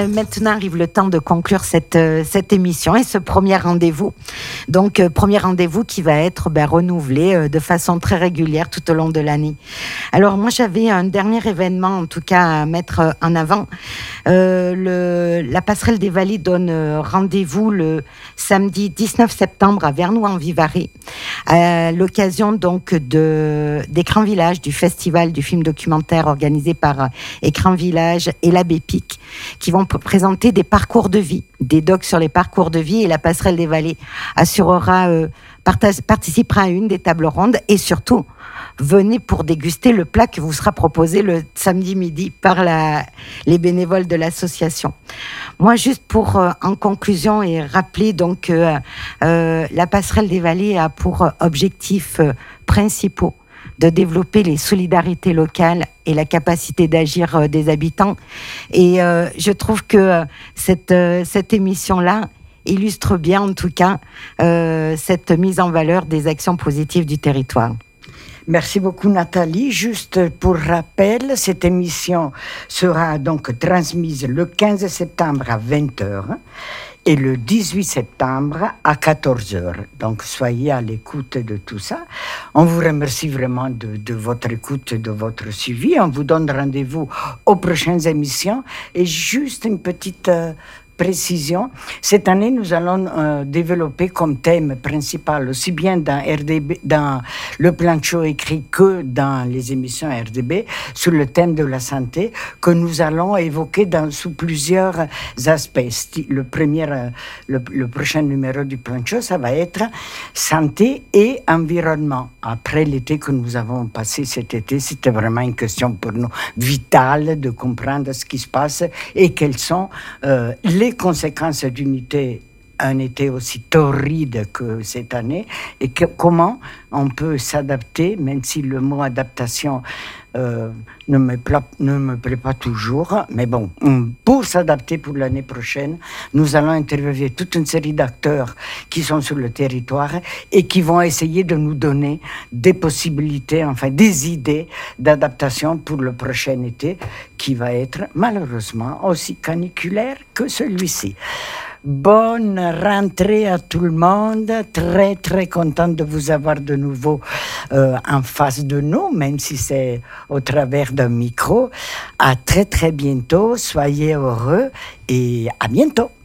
Maintenant arrive le temps de conclure cette émission et ce premier rendez-vous. Donc, premier rendez-vous qui va être renouvelé de façon très régulière tout au long de l'année. Alors, moi, j'avais un dernier événement, en tout cas, à mettre en avant. La Passerelle des Vallées donne rendez-vous le samedi 19 septembre à Vernoux-en-Vivarais, à l'occasion donc d'Écran Village, du festival du film documentaire organisé par Écran Village et la BEPIC, qui vont présenter des parcours de vie, des docs sur les parcours de vie, et la Passerelle des Vallées participera à une des tables rondes, et surtout, venez pour déguster le plat que vous sera proposé le samedi midi par les bénévoles de l'association. Moi, juste pour, en conclusion, et rappeler donc que la Passerelle des Vallées a pour objectifs principaux de développer les solidarités locales et la capacité d'agir des habitants. Et je trouve que cette émission-là illustre bien, en tout cas, cette mise en valeur des actions positives du territoire. Merci beaucoup Nathalie. Juste pour rappel, cette émission sera donc transmise le 15 septembre à 20h et le 18 septembre à 14h. Donc soyez à l'écoute de tout ça. On vous remercie vraiment de votre écoute, de votre suivi. On vous donne rendez-vous aux prochaines émissions. Et juste une petite précision. Cette année, nous allons développer comme thème principal, aussi bien dans le plan de show écrit que dans les émissions RDB, sur le thème de la santé, que nous allons évoquer sous plusieurs aspects. Le prochain numéro du plan de show, ça va être santé et environnement. Après l'été que nous avons passé cet été, c'était vraiment une question pour nous vitale de comprendre ce qui se passe et quelles sont les conséquences un été aussi torride que cette année, et comment on peut s'adapter, même si le mot adaptation ne me plaît pas toujours, mais bon, pour s'adapter pour l'année prochaine, nous allons interviewer toute une série d'acteurs qui sont sur le territoire et qui vont essayer de nous donner des possibilités, enfin des idées d'adaptation pour le prochain été, qui va être malheureusement aussi caniculaire que celui-ci. Bonne rentrée à tout le monde, très très contente de vous avoir de nouveau en face de nous, même si c'est au travers d'un micro. À très très bientôt, soyez heureux et à bientôt.